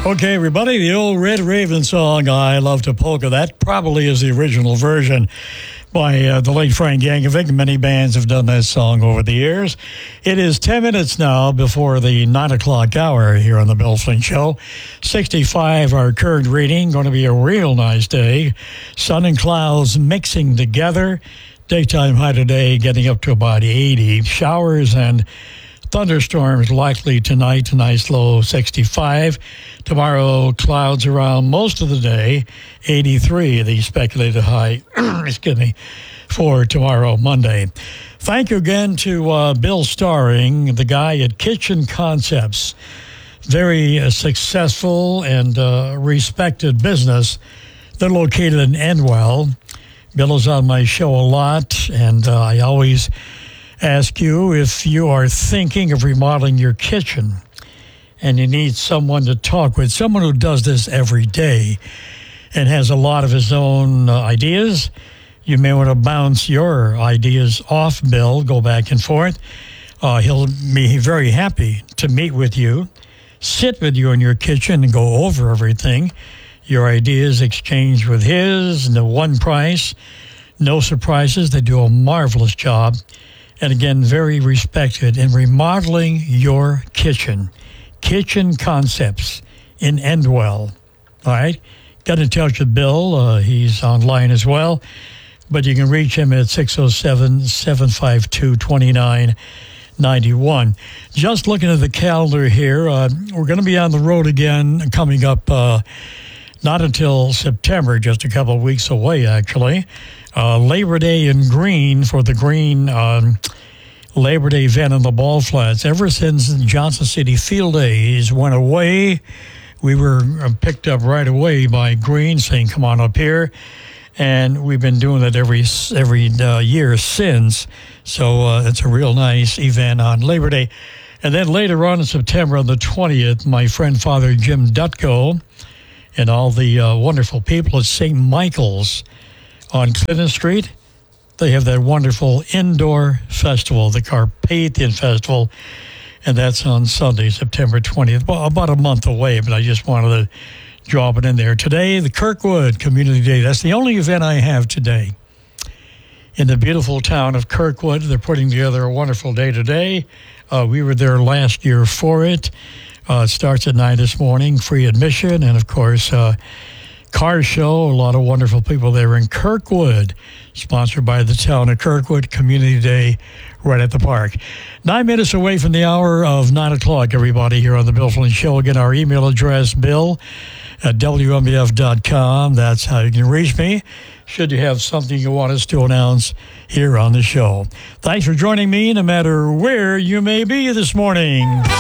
Okay, everybody, the old Red Raven song, I Love to Polka, that probably is the original version by the late Frank Yankovic. Many bands have done that song over the years. It is 10 minutes now before the 9 o'clock hour here on the Bill Flynn Show. 65, our current reading. Going to be a real nice day. Sun and clouds mixing together. Daytime high today getting up to about 80. Showers and thunderstorms likely tonight. Tonight's low 65. Tomorrow, clouds around most of the day. 83, the speculated high, excuse me, for tomorrow, Monday. Thank you again to Bill Starring, the guy at Kitchen Concepts. Very successful and respected business. They're located in Endwell. Bill is on my show a lot, and I always ask you if you are thinking of remodeling your kitchen and you need someone to talk with, someone who does this every day and has a lot of his own ideas. You may want to bounce your ideas off Bill, go back and forth. He'll be very happy to meet with you, sit with you in your kitchen and go over everything. Your ideas exchanged with his, no one price, no surprises. They do a marvelous job. And again, very respected in remodeling your kitchen. Kitchen Concepts in Endwell. All right? Got in touch with Bill. He's online as well. But you can reach him at 607-752-2991. Just looking at the calendar here, we're going to be on the road again coming up not until September, just a couple of weeks away, actually. Labor Day in Green for the Green Labor Day event in the Ball Flats. Ever since Johnson City Field Days went away, we were picked up right away by Green saying, come on up here. And we've been doing it every year since. So it's a real nice event on Labor Day. And then later on in September, on the 20th, my friend Father Jim Dutko and all the wonderful people at St. Michael's on Clinton Street, they have that wonderful indoor festival, the Carpathian Festival, and that's on Sunday, September 20th. Well, about a month away, but I just wanted to drop it in there. Today, the Kirkwood Community Day. That's the only event I have today in the beautiful town of Kirkwood. They're putting together a wonderful day today. We were there last year for it. It starts at 9 this morning, free admission, and of course, car show, a lot of wonderful people there in Kirkwood, sponsored by the town of Kirkwood Community Day right at the park. 9 minutes away from the hour of 9 o'clock, everybody, here on the Bill Flynn Show. Again, our email address, bill@WMBF.com. That's how you can reach me, should you have something you want us to announce here on the show. Thanks for joining me, no matter where you may be this morning.